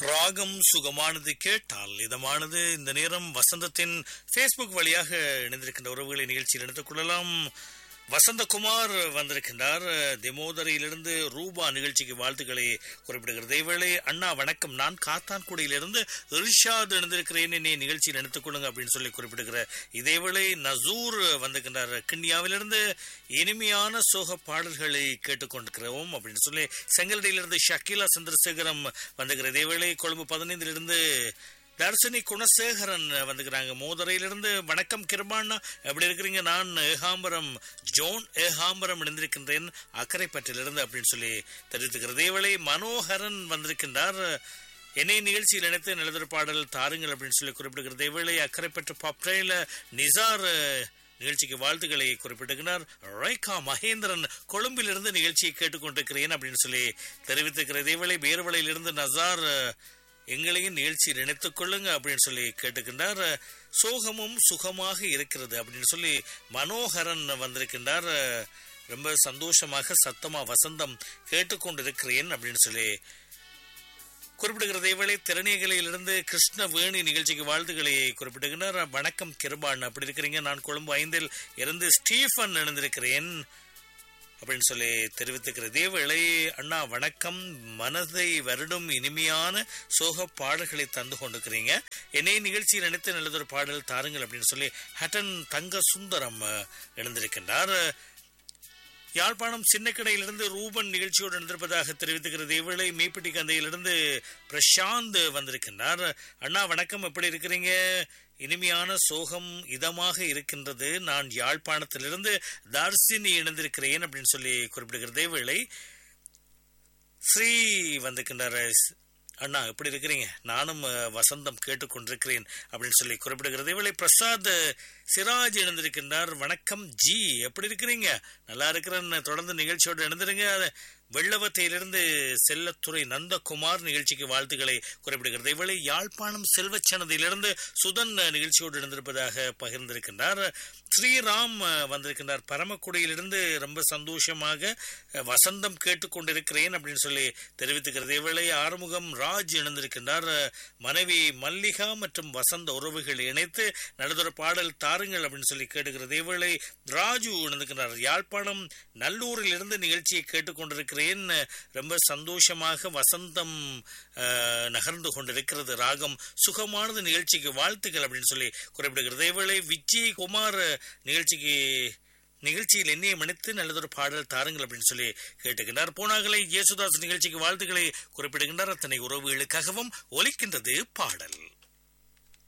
ராகம் சுகமானது கேட்டால் இதமானது. இந்த நேரம் வசந்தத்தின் ஃபேஸ்புக் வழியாக இணைந்திருக்கின்ற உறவுகளை நிகழ்ச்சியில் எடுத்துக் கொள்ளலாம். வசந்தகுமார் வந்திருக்கின்றார். தெமோதரையிலிருந்து ரூபா நிகழ்ச்சிக்கு வாழ்த்துக்களை குறிப்பிடுகிறது. இவளே அண்ணா வணக்கம், நான் காத்தான்குடியிலிருந்து இர்ஷாத் இணைந்திருக்கிறேன், என்னை நிகழ்ச்சியில் எடுத்துக் கொள்ளுங்க அப்படின்னு சொல்லி குறிப்பிடுகிற இதேவேளை நசூர் வந்திருக்கின்றார். கிண்ணியாவிலிருந்து இனிமையான சோக பாடல்களை கேட்டுக்கொண்டிருக்கிறோம் அப்படின்னு சொல்லி செங்கலடியிலிருந்து ஷக்கீலா சந்திரசேகரம் வந்துகிற இதேவேளை கொழும்பு 15 தர்சினி குணசேகரன் வந்துக்கிறாங்க. மோதரையிலிருந்து வணக்கம் கிருபாண்ணா, எப்படி இருக்கிறீங்க? நான் ஏகாம்பரம் ஜோன் ஏகாம்பரம் இணைந்திருக்கின்றேன் அக்கரைப்பற்றிலிருந்து அப்படின்னு சொல்லி தெரிவித்துக்கிறது. இதேவேளை மனோகரன் வந்திருக்கின்றார். என்னை நிகழ்ச்சியில் இணைத்து நல்லதொரு பாடல் தாருங்கள் அப்படின்னு சொல்லி குறிப்பிடுகிறது. இதேவேளை அக்கரைப்பற்று பப்ரேல நிசார் நிகழ்ச்சிக்கு வாழ்த்துக்களை குறிப்பிட்டிருக்கிறார். ரைகா மகேந்திரன் கொழும்பிலிருந்து நிகழ்ச்சியை கேட்டுக்கொண்டிருக்கிறேன் அப்படின்னு சொல்லி தெரிவித்திருக்கிறது. இதேவேளை பேர்வளையிலிருந்து நசார் எங்களையும் நிகழ்ச்சியில் இணைத்துக் கொள்ளுங்க அப்படின்னு சொல்லி கேட்டுக்கின்றார். சோகமும் சுகமாக இருக்கிறது அப்படின்னு சொல்லி மனோகரன் வந்திருக்கின்றார். ரொம்ப சந்தோஷமாக சத்தமா வசந்தம் கேட்டுக்கொண்டிருக்கிறேன் அப்படின்னு சொல்லி குறிப்பிடுகிறது. இவளை திறனிகளிலிருந்து கிருஷ்ணவேணி நிகழ்ச்சிக்கு வாழ்த்துக்களை குறிப்பிட்டுகின்றார். வணக்கம் கிருபான், அப்படி இருக்கிறீங்க? நான் கொழும்பு 5 இருந்து ஸ்டீஃபன் இணைந்திருக்கிறேன் அப்படின்னு சொல்லி தெரிவித்துக்கிற இதேவேளை அண்ணா வணக்கம், மனதை வருடும் இனிமையான சோக பாடல்களை தந்து கொண்டிருக்கிறீங்க, என்னை நிகழ்ச்சியில் நினைத்து நல்லதொரு பாடல் தாருங்கள் அப்படின்னு சொல்லி ஹட்டன் தங்க சுந்தரம் இணைந்திருக்கின்றார். யாழ்ப்பாணம் சின்னக்கடையிலிருந்து ரூபன் நிகழ்ச்சியோடு நடந்திருப்பதாக தெரிவித்துக்கிறது. இவளை மீப்பிட்டி கந்தையிலிருந்து பிரசாந்த் வந்திருக்கின்றார். அண்ணா வணக்கம், எப்படி இருக்கிறீங்க? இனிமையான சோகம் இதமாக இருக்கின்றது, நான் யாழ்ப்பாணத்திலிருந்து தர்சினி இணைந்திருக்கிறேன் அப்படின்னு சொல்லி குறிப்பிடுகிறது. இவளை ஸ்ரீ வந்திருக்கின்றார். அண்ணா எப்படி இருக்கிறீங்க? நானும் வசந்தம் கேட்டுக்கொண்டிருக்கிறேன் அப்படின்னு சொல்லி குறிப்பிடுகிறது. இவளை பிரசாத் சிராஜ் இணைந்திருக்கின்றார். வணக்கம் ஜி, எப்படி இருக்கிறீங்க? நல்லா இருக்கிறேன்னு தொடர்ந்து நிகழ்ச்சியோடு இணைந்திருங்க. வெள்ளவத்தையிலிருந்து செல்லத்துறை நந்தகுமார் நிகழ்ச்சிக்கு வாழ்த்துக்களை குறிப்பிடுகிறது. இவளை யாழ்ப்பாணம் செல்வச்சனதியிலிருந்து சுதன் நிகழ்ச்சியோடு இணைந்திருப்பதாக பகிர்ந்திருக்கின்றார். ஸ்ரீராம் வந்திருக்கின்றார். பரமக்குடியிலிருந்து ரொம்ப சந்தோஷமாக வசந்தம் கேட்டுக்கொண்டிருக்கிறேன் அப்படின்னு சொல்லி தெரிவித்துக்கிறது. இவளை ஆறுமுகம் ராஜ் இணைந்திருக்கின்றார். மனைவி மல்லிகா மற்றும் வசந்த உறவுகள் இணைத்து நடந்தொரு பாடல் தாருங்கள் அப்படின்னு சொல்லி கேட்டுக்கிறது. இவளை ராஜு இணைந்திருக்கின்றார். யாழ்ப்பாணம் நல்லூரில் இருந்து நிகழ்ச்சியை கேட்டுக்கொண்டிருக்கிறேன், ரொம்ப சந்தோஷமாக வசந்தம் நகர்ந்து கொண்டிருக்கிறது, ராகம் சுகமானது நிகழ்ச்சிக்கு வாழ்த்துக்கள் அப்படின்னு சொல்லி குறிப்பிடுகிறது. இவளை விஜய் குமார் நிகழ்ச்சியில் என்னையை மன்னித்து நல்லதொரு பாடல் தாருங்கள் அப்படின்னு சொல்லி கேட்டுக்கின்றார். போனாகலை இயேசுதாஸ் நிகழ்ச்சிக்கு வாழ்த்துக்களை குறிப்பிடுகின்றார். அத்தனை உறவுகளுக்காகவும் ஒலிக்கின்றது பாடல்.